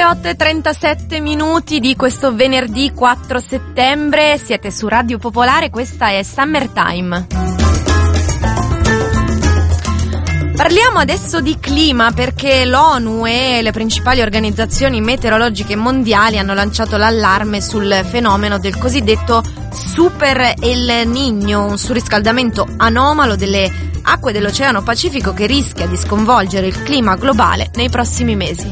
8:37 di questo venerdì 4 settembre, siete su Radio Popolare, questa è Summertime. Parliamo adesso di clima perché l'ONU e le principali organizzazioni meteorologiche mondiali hanno lanciato l'allarme sul fenomeno del cosiddetto Super El Niño, un surriscaldamento anomalo delle acque dell'Oceano Pacifico che rischia di sconvolgere il clima globale nei prossimi mesi.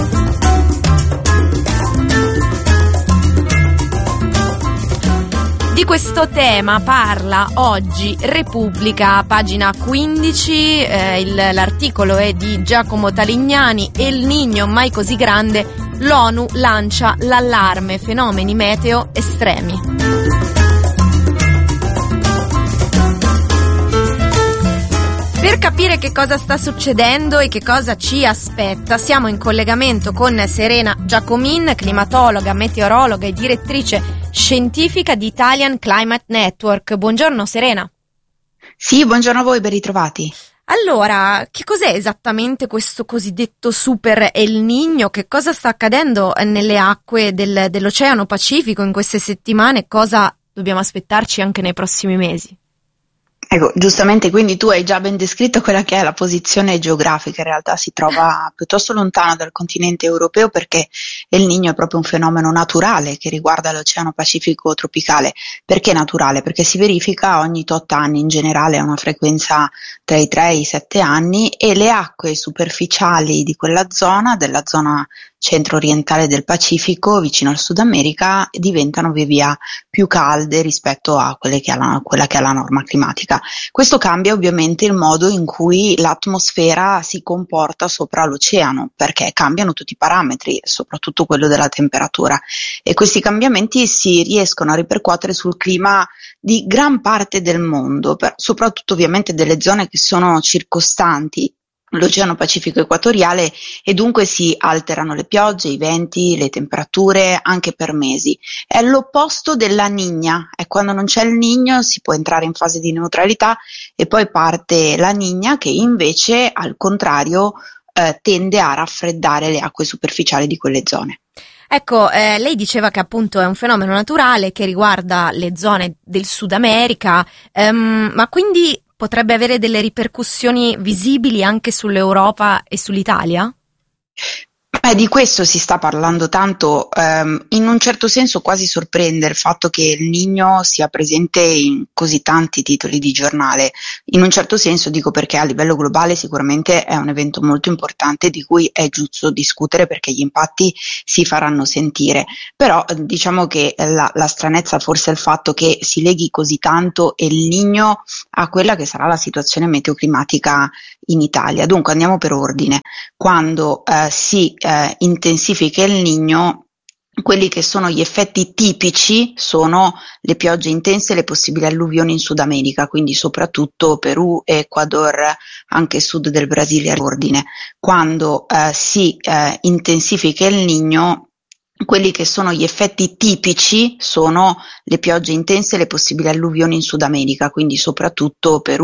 Di questo tema parla oggi Repubblica, pagina 15, l'articolo è di Giacomo Talignani. El Niño mai così grande, l'ONU lancia l'allarme, fenomeni meteo estremi. Per capire che cosa sta succedendo e che cosa ci aspetta, siamo in collegamento con Serena Giacomin, climatologa, meteorologa e direttrice scientifica di Italian Climate Network. Buongiorno Serena. Sì, buongiorno a voi, ben ritrovati. Allora, che cos'è esattamente questo cosiddetto Super El Niño? Che cosa sta accadendo nelle acque dell'Oceano Pacifico in queste settimane? Cosa dobbiamo aspettarci anche nei prossimi mesi? Ecco, giustamente, quindi tu hai già ben descritto quella che è la posizione geografica. In realtà si trova piuttosto lontano dal continente europeo perché El Niño è proprio un fenomeno naturale che riguarda l'Oceano Pacifico tropicale. Perché naturale? Perché si verifica ogni tot anni, in generale a una frequenza tra i 3 e i 7 anni, e le acque superficiali di quella zona, della zona centro-orientale del Pacifico, vicino al Sud America, diventano via via più calde rispetto a quella che è la norma climatica. Questo cambia ovviamente il modo in cui l'atmosfera si comporta sopra l'oceano, perché cambiano tutti i parametri, soprattutto quello della temperatura, e questi cambiamenti si riescono a ripercuotere sul clima di gran parte del mondo, soprattutto ovviamente delle zone che sono circostanti l'Oceano Pacifico equatoriale, e dunque si alterano le piogge, i venti, le temperature anche per mesi. È l'opposto della Niña, è quando non c'è il Niño si può entrare in fase di neutralità e poi parte la Niña che invece al contrario tende a raffreddare le acque superficiali di quelle zone. Ecco, lei diceva che appunto è un fenomeno naturale che riguarda le zone del Sud America, ma quindi potrebbe avere delle ripercussioni visibili anche sull'Europa e sull'Italia? Di questo si sta parlando tanto, in un certo senso quasi sorprende il fatto che il Niño sia presente in così tanti titoli di giornale. In un certo senso dico perché a livello globale sicuramente è un evento molto importante di cui è giusto discutere perché gli impatti si faranno sentire, però diciamo che la stranezza forse è il fatto che si leghi così tanto il Niño a quella che sarà la situazione meteoclimatica in Italia. Dunque andiamo per ordine. Quando si intensifica il Niño, quelli che sono gli effetti tipici sono le piogge intense e le possibili alluvioni in Sud America, quindi soprattutto Perù, Ecuador, anche sud del Brasile. Ordine. Quando si intensifica il Niño, quelli che sono gli effetti tipici sono le piogge intense e le possibili alluvioni in Sud America, quindi soprattutto Perù,